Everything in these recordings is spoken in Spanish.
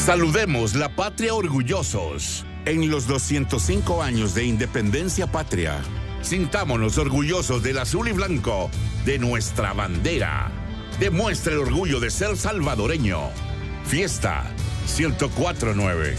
Saludemos la patria orgullosos. En los 205 años de independencia patria, sintámonos orgullosos del azul y blanco de nuestra bandera. Demuestra el orgullo de ser salvadoreño. Fiesta 104.9.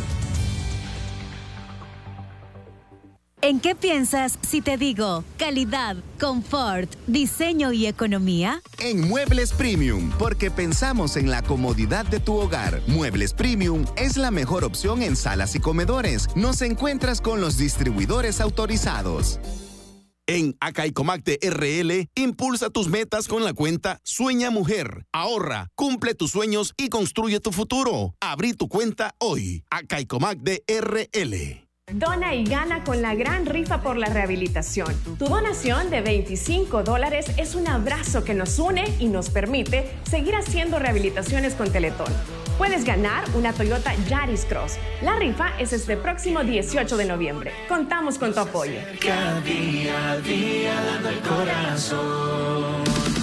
¿En qué piensas si te digo calidad, confort, diseño y economía? En Muebles Premium, porque pensamos en la comodidad de tu hogar. Muebles Premium es la mejor opción en salas y comedores. Nos encuentras con los distribuidores autorizados. En Acaicomac de RL, impulsa tus metas con la cuenta Sueña Mujer. Ahorra, cumple tus sueños y construye tu futuro. Abrí tu cuenta hoy. Acaicomac de RL. Dona y gana con la gran rifa por la rehabilitación. Tu donación de $25 es un abrazo que nos une y nos permite seguir haciendo rehabilitaciones con Teletón. Puedes ganar una Toyota Yaris Cross. La rifa es este próximo 18 de noviembre. Contamos con tu apoyo. Cada día a día dando el corazón.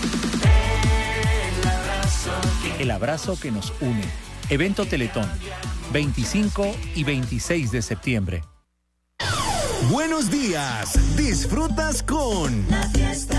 El abrazo que nos une. Evento Teletón, 25 y 26 de septiembre. Buenos días, disfrutas con La fiesta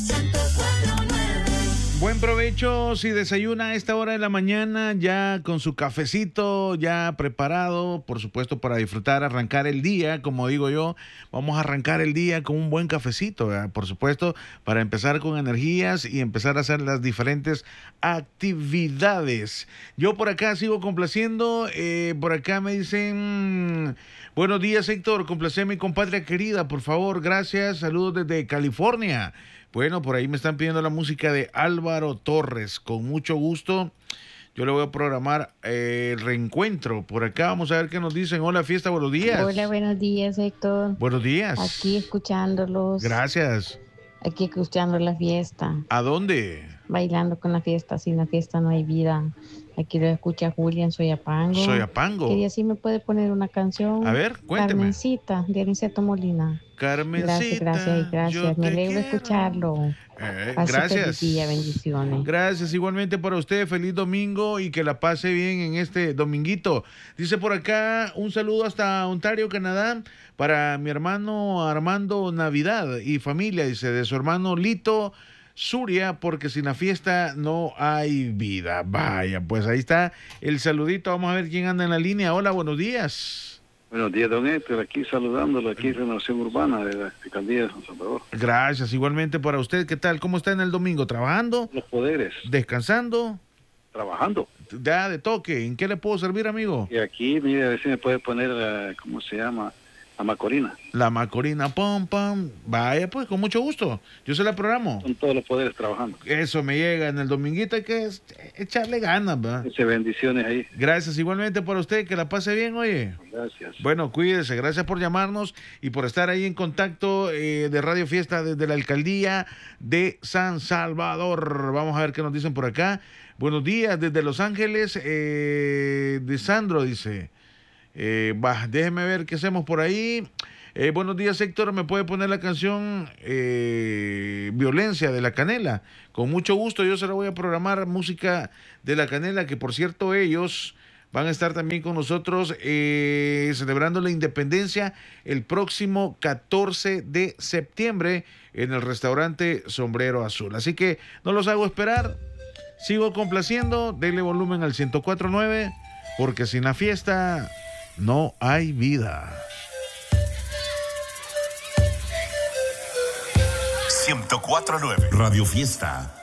104.9. Buen provecho si desayuna a esta hora de la mañana, ya con su cafecito ya preparado, por supuesto para disfrutar, arrancar el día, como digo yo, vamos a arrancar el día con un buen cafecito, ¿verdad? Por supuesto, para empezar con energías y empezar a hacer las diferentes actividades. Yo por acá sigo complaciendo, por acá me dicen, buenos días Héctor, complacé a mi compadre querida, por favor, gracias, saludos desde California. Bueno, por ahí me están pidiendo la música de Álvaro Torres. Con mucho gusto, yo le voy a programar el reencuentro. Por acá vamos a ver qué nos dicen. Hola, fiesta, buenos días. Hola, buenos días, Héctor. Buenos días. Aquí escuchándolos. Gracias. Aquí escuchando la fiesta. ¿A dónde? Bailando con la fiesta. Sin la fiesta no hay vida. Aquí lo escucha Julia en Soyapango. Soyapango. Quería si me puede poner una canción. A ver, cuénteme. Carmencita, de Aniceto Molina. Carmencita. Gracias. Me alegro escucharlo. Gracias. Feliz día, bendiciones. Gracias, igualmente para usted. Feliz domingo y que la pase bien en este dominguito. Dice por acá, un saludo hasta Ontario, Canadá, para mi hermano Armando Navidad y familia, dice, de su hermano Lito Suria, porque sin la fiesta no hay vida. Vaya, pues ahí está el saludito. Vamos a ver quién anda en la línea. Hola, buenos días. Buenos días, don Héctor, aquí saludándolo, aquí Renovación Urbana de la Alcaldía de San Salvador. Gracias, igualmente para usted. ¿Qué tal? ¿Cómo está en el domingo? ¿Trabajando? Los poderes. ¿Descansando? Trabajando. Ya, de toque. ¿En qué le puedo servir, amigo? Y aquí, mire, a ver si me puede poner, ¿cómo se llama? La Macorina. La Macorina, pom, pom. Vaya, pues, con mucho gusto. Yo se la programo. Con todos los poderes trabajando. Eso me llega. En el dominguito hay que echarle ganas, ¿verdad? Bendiciones ahí. Gracias, igualmente por usted. Que la pase bien, oye. Gracias. Bueno, cuídese. Gracias por llamarnos y por estar ahí en contacto de Radio Fiesta desde la Alcaldía de San Salvador. Vamos a ver qué nos dicen por acá. Buenos días desde Los Ángeles. De Sandro, dice. Déjeme ver qué hacemos por ahí. Buenos días, Héctor, ¿me puede poner la canción Violencia de La Canela? Con mucho gusto, yo se la voy a programar, música de La Canela, que por cierto ellos van a estar también con nosotros celebrando la independencia el próximo 14 de septiembre en el restaurante Sombrero Azul. Así que no los hago esperar, sigo complaciendo, denle volumen al 104.9, porque sin la fiesta no hay vida. 104.9 Radio Fiesta.